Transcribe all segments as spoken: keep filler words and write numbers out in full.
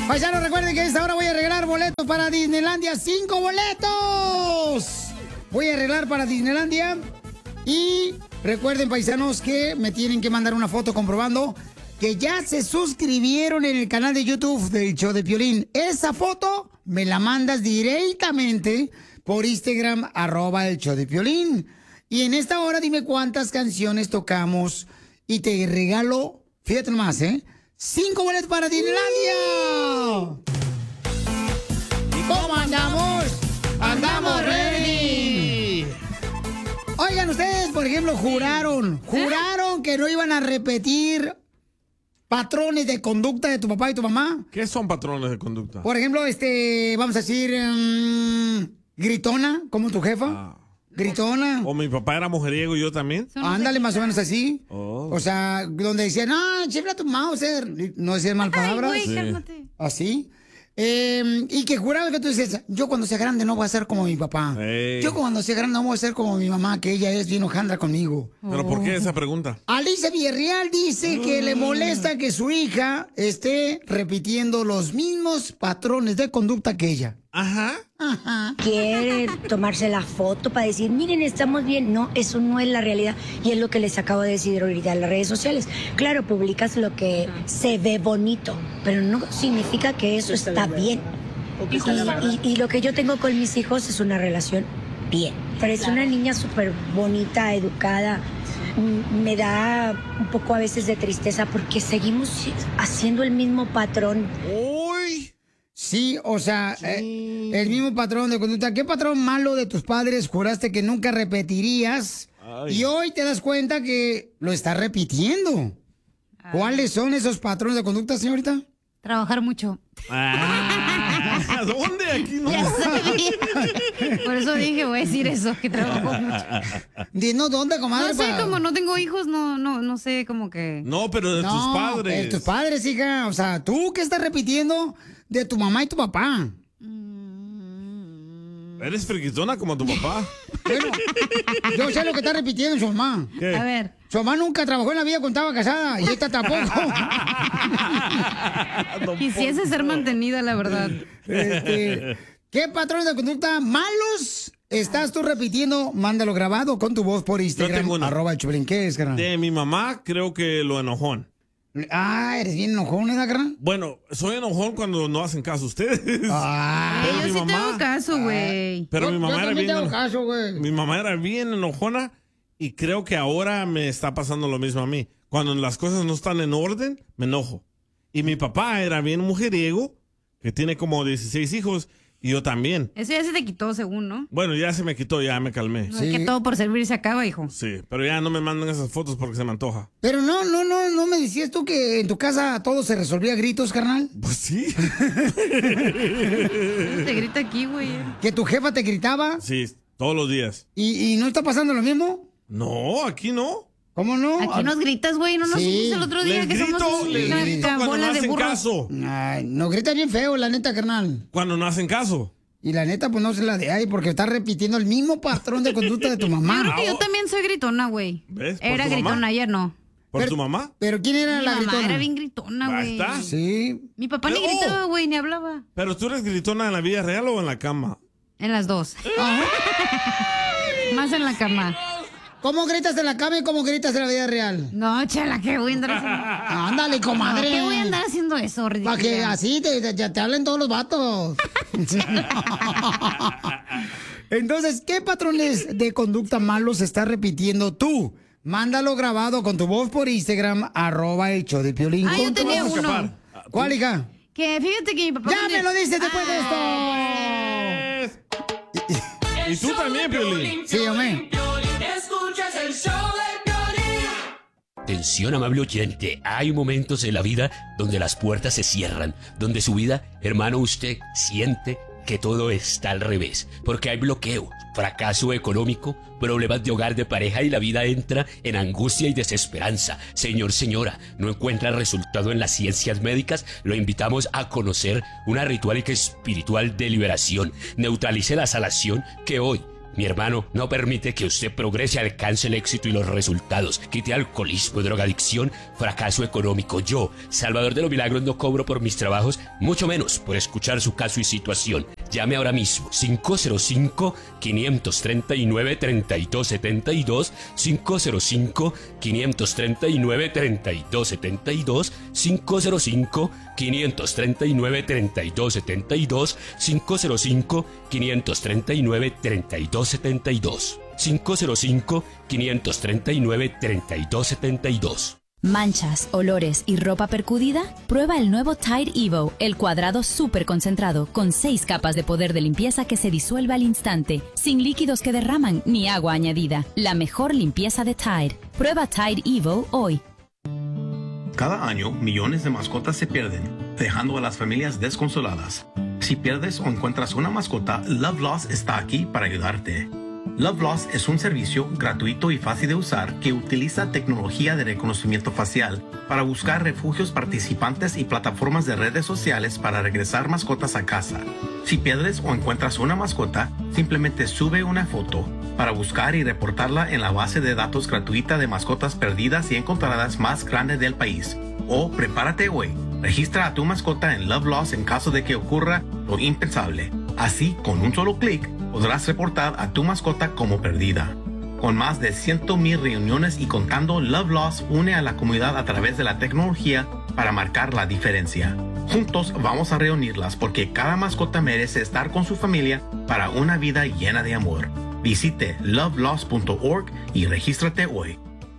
Paisanos, recuerden que a esta hora voy a regalar boletos para Disneylandia. ¡Cinco boletos! Voy a arreglar para Disneylandia. Y recuerden, paisanos, que me tienen que mandar una foto comprobando que ya se suscribieron en el canal de YouTube del Show de Piolín. Esa foto me la mandas directamente por Instagram, arroba el Show de Piolín. Y en esta hora dime cuántas canciones tocamos y te regalo, fíjate nomás, ¿eh? ¡Cinco boletos para Disneylandia! ¿Y cómo andamos? ¡Andamos ready! Oigan, ustedes, por ejemplo, juraron, juraron que no iban a repetir patrones de conducta de tu papá y tu mamá. ¿Qué son patrones de conducta? Por ejemplo, este, vamos a decir, um, gritona, como tu jefa. Ah. Gritona. O mi papá era mujeriego y yo también. Ándale, más o menos así. Oh. O sea, donde decían, no, chifla tu Mauser. No decían mal palabras. Ay, güey, cálmate. Así. Eh, y que juraba que tú decías, yo cuando sea grande no voy a ser como mi papá. Hey. Yo cuando sea grande no voy a ser como mi mamá, que ella es bien hojandra conmigo. ¿Pero por qué esa pregunta? Alicia Villarreal dice que le molesta que su hija esté repitiendo los mismos patrones de conducta que ella. Ajá. Ajá. Quiere tomarse la foto para decir, miren, estamos bien. No, eso no es la realidad. Y es lo que les acabo de decir ahorita en las redes sociales. Claro, publicas lo que se ve bonito, pero no significa que eso está bien. Y, y, y lo que yo tengo con mis hijos es una relación bien. Pero es una niña súper bonita, educada. Me da un poco a veces de tristeza porque seguimos haciendo el mismo patrón. ¡Uy! Sí, o sea, sí. Eh, el mismo patrón de conducta. ¿Qué patrón malo de tus padres juraste que nunca repetirías? Ay. Y hoy te das cuenta que lo estás repitiendo. Ay. ¿Cuáles son esos patrones de conducta, señorita? Trabajar mucho. Ah, ¿dónde? Aquí no. Ya sabía. Por eso dije, voy a decir eso, que trabajo mucho. Dinos dónde, comadre. No sé, para... como no tengo hijos, no, no, no sé, como que... No, pero de no, tus padres. De tus padres, hija. O sea, ¿tú qué estás repitiendo de tu mamá y tu papá? Eres friquitona como tu papá. Bueno, yo sé lo que está repitiendo su mamá. ¿Qué? A ver. Su mamá nunca trabajó en la vida cuando estaba casada y esta tampoco. Quisiese ser mantenida, la verdad. Este, ¿qué patrones de conducta malos estás tú repitiendo? Mándalo grabado con tu voz por Instagram. Yo tengo una. Arroba el Choplin. ¿Qué es, carnal? De mi mamá, creo que lo enojón. Ah, ¿eres bien enojón, ¿verdad, carnal? Bueno, soy enojón cuando no hacen caso ustedes. Ah, pero yo sí mamá, tengo caso, güey. Pero yo, mi mamá yo era bien tengo eno... caso, güey. Mi mamá era bien enojona y creo que ahora me está pasando lo mismo a mí. Cuando las cosas no están en orden, me enojo. Y mi papá era bien mujeriego, que tiene como dieciséis hijos, y yo también. Eso ya se te quitó, según, ¿no? Bueno, ya se me quitó, ya me calmé. No, Sí. es que todo por servir se acaba, hijo. Sí, pero ya no me mandan esas fotos porque se me antoja. Pero no, no, no, no me decías tú que en tu casa todo se resolvía a gritos, carnal. Pues sí. Te grita aquí, güey. Que tu jefa te gritaba. Sí, todos los días. ¿Y, y no está pasando lo mismo? No, aquí no. ¿Cómo no? Aquí nos gritas, güey. No nos Sí. dijiste el otro día Les que grito, somos les una grito cuando bola no de hacen burros. caso. Ay, nos grita bien feo, la neta, carnal. Cuando no hacen caso. Y la neta, pues no se la de ahí, porque está repitiendo el mismo patrón de conducta de tu Yo creo mamá. que yo también soy gritona, güey. ¿Ves? ¿Por Era tu mamá? gritona, ayer no. ¿Por Pero- tu mamá? ¿Pero quién era Mi la mamá gritona? era bien gritona, güey. ¿Basta? Sí. Mi papá ni Pero- gritaba, güey, ni hablaba. ¿Pero tú eres gritona en la vida real o en la cama? En las dos. Ajá. Más en la cama. ¿Cómo gritas en la cama y cómo gritas en la vida real? No, chala, ¿qué voy a andar haciendo? Ándale, comadre. ¿Qué voy a andar haciendo eso, ridícula? Para que así te, te, te hablen todos los vatos. Entonces, ¿qué patrones de conducta malos estás repitiendo tú? Mándalo grabado con tu voz por Instagram, arroba el show de Piolín. Ah, yo con tu tenía voz. uno. ¿Cuál, hija? Que fíjate que mi papá... ¡Ya me lo dices después de esto! Y tú también, Piolín. Sí, hombre. Escuchas el show de Piolín. Atención, amable oyente, hay momentos en la vida donde las puertas se cierran, donde su vida, hermano, usted siente que todo está al revés, porque hay bloqueo, fracaso económico, problemas de hogar, de pareja, y la vida entra en angustia y desesperanza. Señor, señora, ¿no encuentra resultado en las ciencias médicas? Lo invitamos a conocer una ritual y espiritual de liberación. Neutralice la salación que hoy Mi hermano no permite que usted progrese, alcance el éxito y los resultados. Quite alcoholismo, drogadicción, fracaso económico. Yo, Salvador de los Milagros, no cobro por mis trabajos, mucho menos por escuchar su caso y situación. Llame ahora mismo. cinco cero cinco, cinco tres nueve, tres dos siete dos, cinco cero cinco, cinco tres nueve, tres dos siete dos, cinco cero cinco, cinco tres nueve, tres dos siete dos, cinco cero cinco, cinco tres nueve, tres dos siete dos, cinco cero cinco, cinco tres nueve, tres dos siete dos. ¿Manchas, olores y ropa percudida? Prueba el nuevo Tide Evo, el cuadrado súper concentrado, con seis capas de poder de limpieza que se disuelve al instante, sin líquidos que derraman ni agua añadida. La mejor limpieza de Tide. Prueba Tide Evo hoy. Cada año, millones de mascotas se pierden, dejando a las familias desconsoladas. Si pierdes o encuentras una mascota, Love Lost está aquí para ayudarte. Love Lost es un servicio gratuito y fácil de usar que utiliza tecnología de reconocimiento facial para buscar refugios participantes y plataformas de redes sociales para regresar mascotas a casa. Si pierdes o encuentras una mascota, simplemente sube una foto para buscar y reportarla en la base de datos gratuita de mascotas perdidas y encontradas más grande del país. O prepárate hoy. Registra a tu mascota en Love Lost en caso de que ocurra lo impensable. Así, con un solo clic, podrás reportar a tu mascota como perdida. Con más de cien mil reuniones y contando, Love Lost une a la comunidad a través de la tecnología para marcar la diferencia. Juntos vamos a reunirlas porque cada mascota merece estar con su familia para una vida llena de amor. Visite love lost punto org y regístrate hoy.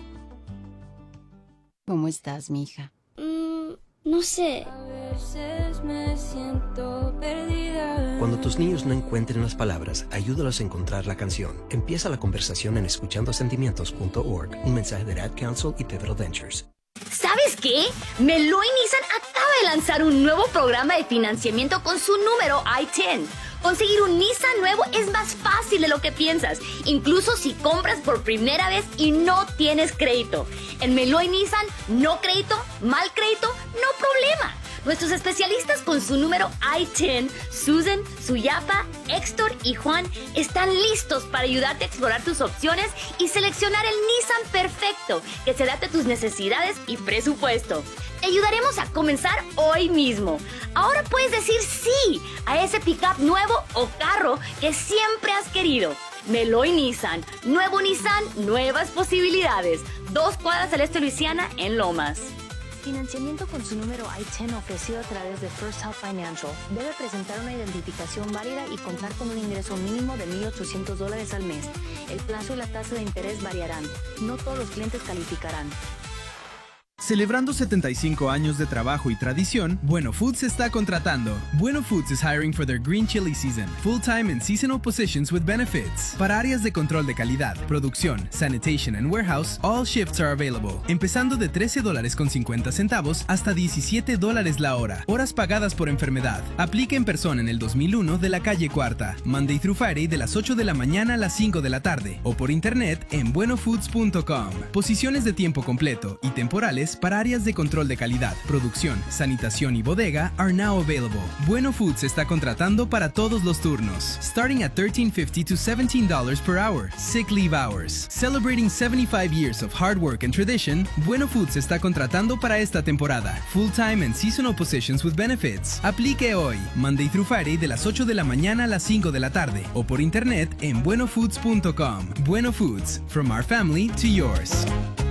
¿Cómo estás, mija? Mm, no sé. A veces me siento perdida. Cuando tus niños no encuentren las palabras, ayúdalos a encontrar la canción. Empieza la conversación en escuchando sentimientos punto org. Un mensaje de Ad Council y Pivotal Ventures. ¿Sabes qué? Meloy Nissan acaba de lanzar un nuevo programa de financiamiento con su número I diez. Conseguir un Nissan nuevo es más fácil de lo que piensas, incluso si compras por primera vez y no tienes crédito. En Meloy Nissan, no crédito, mal crédito, no problema. Nuestros especialistas con su número I diez, Susan, Suyapa, Héctor y Juan, están listos para ayudarte a explorar tus opciones y seleccionar el Nissan perfecto que se adapte a tus necesidades y presupuesto. Te ayudaremos a comenzar hoy mismo. Ahora puedes decir sí a ese pick-up nuevo o carro que siempre has querido. Meloy Nissan, nuevo Nissan, nuevas posibilidades. Dos cuadras al este de Luisiana en Lomas. Financiamiento con su número I diez ofrecido a través de First Health Financial. Debe presentar una identificación válida y contar con un ingreso mínimo de mil ochocientos dólares al mes. El plazo y la tasa de interés variarán. No todos los clientes calificarán. Celebrando setenta y cinco años de trabajo y tradición, Bueno Foods está contratando. Bueno Foods is hiring for their green chili season, full-time and seasonal positions with benefits. Para áreas de control de calidad, producción, sanitation and warehouse, all shifts are available. Empezando de trece dólares con cincuenta centavos hasta diecisiete dólares la hora. Horas pagadas por enfermedad. Aplica en persona en el dos mil uno de la calle Cuarta. Monday through Friday de las ocho de la mañana a las cinco de la tarde. O por internet en bueno foods punto com. Posiciones de tiempo completo y temporales para áreas de control de calidad, producción, sanitación y bodega are now available. Bueno Foods está contratando para todos los turnos. Starting at thirteen fifty to seventeen dollars per hour. Sick leave hours. Celebrating seventy-five years of hard work and tradition, Bueno Foods está contratando para esta temporada. Full-time and seasonal positions with benefits. Aplique hoy, Monday through Friday de las ocho de la mañana a las cinco de la tarde. O por internet en bueno foods punto com. Bueno Foods, from our family to yours.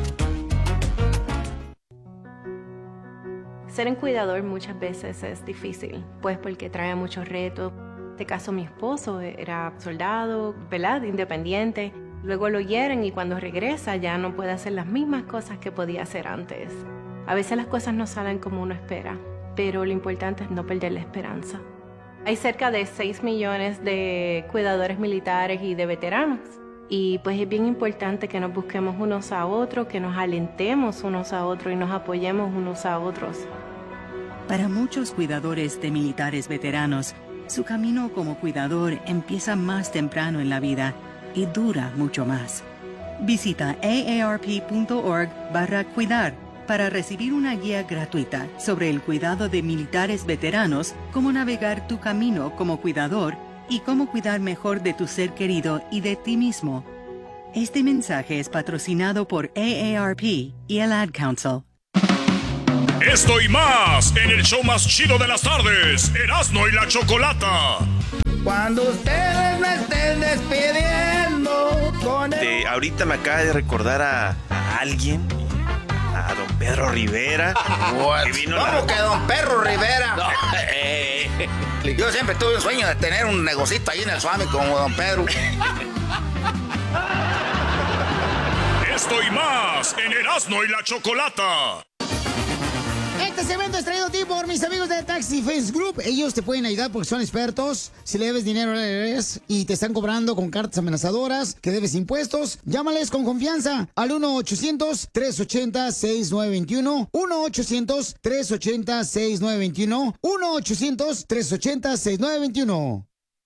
Ser un cuidador muchas veces es difícil, pues porque trae muchos retos. En este caso mi esposo era soldado, ¿verdad? Independiente. Luego lo hieren y cuando regresa ya no puede hacer las mismas cosas que podía hacer antes. A veces las cosas no salen como uno espera, pero lo importante es no perder la esperanza. Hay cerca de seis millones de cuidadores militares y de veteranos. Y pues es bien importante que nos busquemos unos a otros, que nos alentemos unos a otros y nos apoyemos unos a otros. Para muchos cuidadores de militares veteranos, su camino como cuidador empieza más temprano en la vida y dura mucho más. Visita A A R P punto org barra cuidar para recibir una guía gratuita sobre el cuidado de militares veteranos, cómo navegar tu camino como cuidador y cómo cuidar mejor de tu ser querido y de ti mismo. Este mensaje es patrocinado por A A R P y el Ad Council. Esto y más en el show más chido de las tardes, Erasmo y la Chocolata. Cuando ustedes me estén despidiendo con el... De, ahorita me acaba de recordar a, a alguien, a don Pedro Rivera. Que vino ¿Cómo la... que don Pedro Rivera? No, eh, yo siempre tuve un sueño de tener un negocito ahí en el Suami como don Pedro. Esto y más en Erasmo y la Chocolata. Este segmento es traído a ti por mis amigos de Tax Defense Group. Ellos te pueden ayudar porque son expertos. Si le debes dinero al I R S y te están cobrando con cartas amenazadoras, que debes impuestos, llámales con confianza al uno ochocientos, tres ochenta, sesenta y nueve veintiuno. uno ochocientos, tres ochenta, sesenta y nueve veintiuno. uno ochocientos, tres ochenta, sesenta y nueve veintiuno.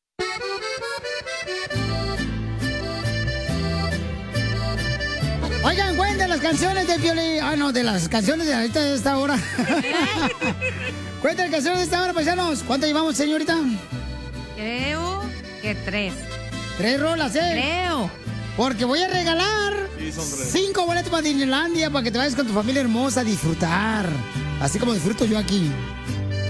Oigan, cuenten las canciones de Piolín. Ah, no, de las canciones de ahorita de esta hora. Cuenten las canciones de esta hora, paisanos. ¿Cuánto llevamos, señorita? Creo que tres. Tres rolas, ¿eh? Creo. Porque voy a regalar Sí, son tres. cinco boletos para Disneylandia para que te vayas con tu familia hermosa a disfrutar. Así como disfruto yo aquí.